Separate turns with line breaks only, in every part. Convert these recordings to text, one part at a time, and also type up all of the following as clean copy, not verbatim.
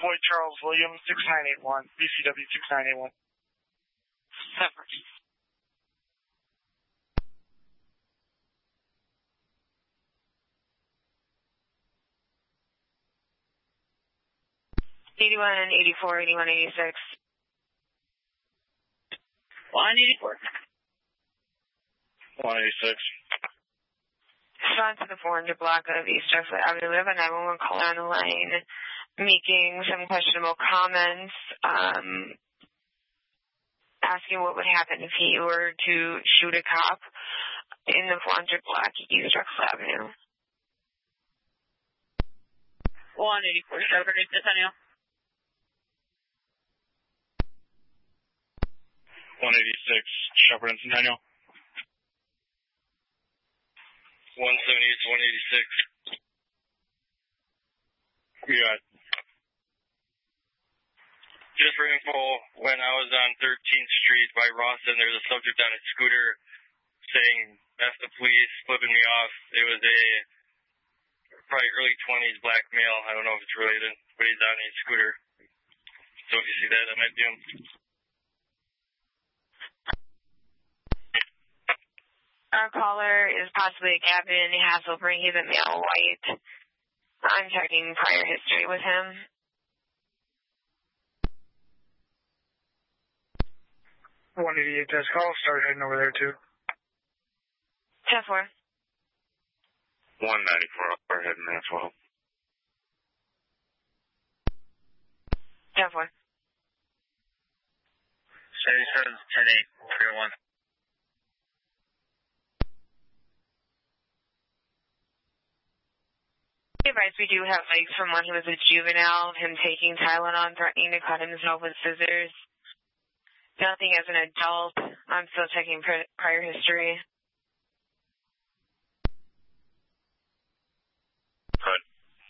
Floyd Charles Williams, 6981, BCW 6981.
Separate.
'81, '84, '81, '86.
184.
186.
Sean to the 400 block of East Drexel Avenue. We have a 911 caller on the line making some questionable comments, asking what would happen if he were to shoot a cop in the 400 block East Drexel Avenue.
184, Shepherd, Centennial.
186, Shepherd and Centennial. 170 to 186. Yeah. Just for info, when I was on 13th Street by Rawson, there was a subject on a scooter saying, F the police, flipping me off. It was a probably early 20s black male. I don't know if it's related, but he's on a scooter. So if you see that, that might be him.
Our caller is possibly a Gavin Hasselbrink. He's a male white. I'm checking prior history with him.
One 188 test call. Start heading over there too.
10-4.
194. Start heading there as well.
10-4.
Chevy says 10-8. 301.
Advice we do have likes from when he was a juvenile, of him taking Tylenol and threatening to cut himself with scissors. Nothing as an adult. I'm still checking prior history.
Good.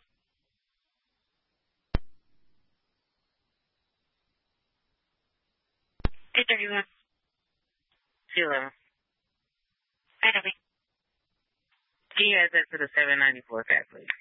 $831.
211.
I know me.
He has that for the 794 fact, please.